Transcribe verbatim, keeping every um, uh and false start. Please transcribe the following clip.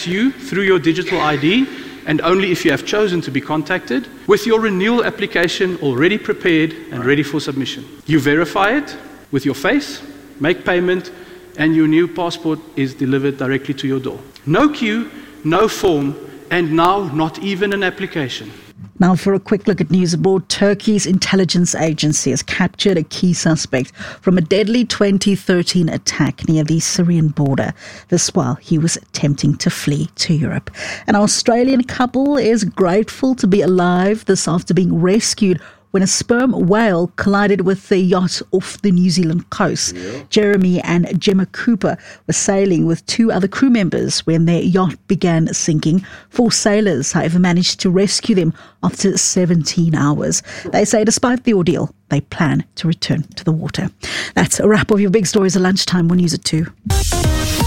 contacts you through your digital I D, and only if you have chosen to be contacted, with your renewal application already prepared and ready for submission. You verify it with your face, make payment, and your new passport is delivered directly to your door. No queue, no form, and now not even an application. Now for a quick look at news abroad, Turkey's intelligence agency has captured a key suspect from a deadly twenty thirteen attack near the Syrian border. This while he was attempting to flee to Europe. An Australian couple is grateful to be alive this after being rescued when a sperm whale collided with the yacht off the New Zealand coast. Yeah. Jeremy and Gemma Cooper were sailing with two other crew members when their yacht began sinking. Four sailors, however, managed to rescue them after seventeen hours. They say despite the ordeal, they plan to return to the water. That's a wrap of your big stories at lunchtime on News at two.